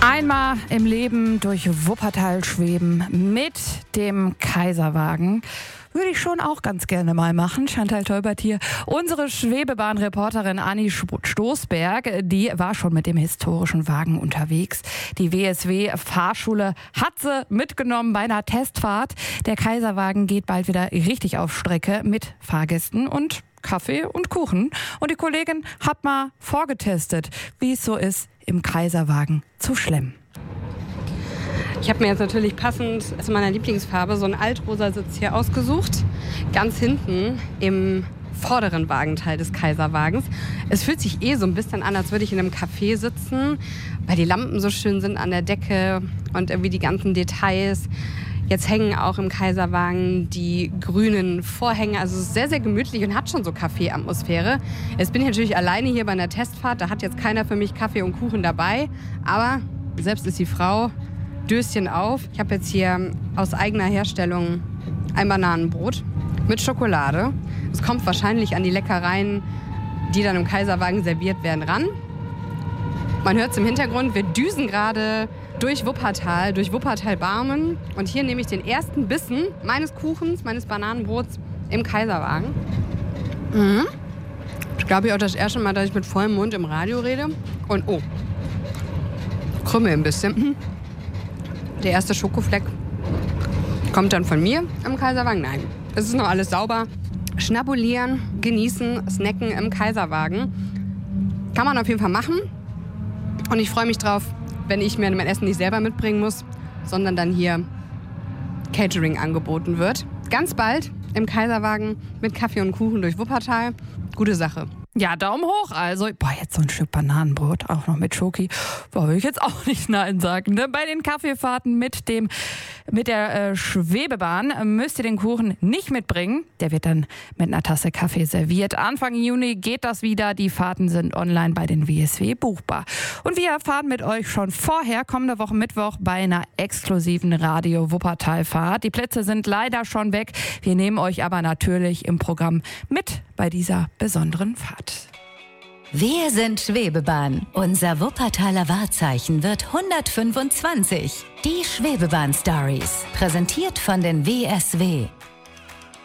Einmal im Leben durch Wuppertal schweben mit dem Kaiserwagen. Würde ich schon auch ganz gerne mal machen. Chantal Teubert hier. Unsere Schwebebahn-Reporterin Anni Stoßberg, die war schon mit dem historischen Wagen unterwegs. Die WSW-Fahrschule hat sie mitgenommen bei einer Testfahrt. Der Kaiserwagen geht bald wieder richtig auf Strecke mit Fahrgästen und Kaffee und Kuchen. Und die Kollegin hat mal vorgetestet, wie es so ist, im Kaiserwagen zu schlemmen. Ich habe mir jetzt natürlich passend zu meiner Lieblingsfarbe so einen altrosa Sitz hier ausgesucht. Ganz hinten im vorderen Wagenteil des Kaiserwagens. Es fühlt sich so ein bisschen an, als würde ich in einem Café sitzen, weil die Lampen so schön sind an der Decke und irgendwie die ganzen Details. Jetzt hängen auch im Kaiserwagen die grünen Vorhänge. Also es ist sehr, sehr gemütlich und hat schon so Kaffee-Atmosphäre. Jetzt bin ich natürlich alleine hier bei einer Testfahrt. Da hat jetzt keiner für mich Kaffee und Kuchen dabei. Aber selbst ist die Frau, Döschen auf. Ich habe jetzt hier aus eigener Herstellung ein Bananenbrot mit Schokolade. Es kommt wahrscheinlich an die Leckereien, die dann im Kaiserwagen serviert werden, ran. Man hört es im Hintergrund, wir düsen gerade durch Wuppertal-Barmen. Und hier nehme ich den ersten Bissen meines Kuchens, meines Bananenbrots im Kaiserwagen. Ich glaube, auch das erste Mal, dass ich mit vollem Mund im Radio rede. Und krümmel ein bisschen. Der erste Schokofleck kommt dann von mir im Kaiserwagen. Nein, es ist noch alles sauber. Schnabulieren, genießen, snacken im Kaiserwagen. Kann man auf jeden Fall machen. Und ich freue mich drauf, wenn ich mir mein Essen nicht selber mitbringen muss, sondern dann hier Catering angeboten wird. Ganz bald im Kaiserwagen mit Kaffee und Kuchen durch Wuppertal. Gute Sache. Ja, Daumen hoch. Also, jetzt so ein Stück Bananenbrot, auch noch mit Schoki. Will ich jetzt auch nicht Nein sagen. Ne? Bei den Kaffeefahrten mit der Schwebebahn müsst ihr den Kuchen nicht mitbringen. Der wird dann mit einer Tasse Kaffee serviert. Anfang Juni geht das wieder. Die Fahrten sind online bei den WSW buchbar. Und wir fahren mit euch schon vorher, kommende Woche Mittwoch, bei einer exklusiven Radio-Wuppertal-Fahrt. Die Plätze sind leider schon weg. Wir nehmen euch aber natürlich im Programm mit bei dieser besonderen Fahrt. Wir sind Schwebebahn. Unser Wuppertaler Wahrzeichen wird 125. Die Schwebebahn-Stories. Präsentiert von den WSW.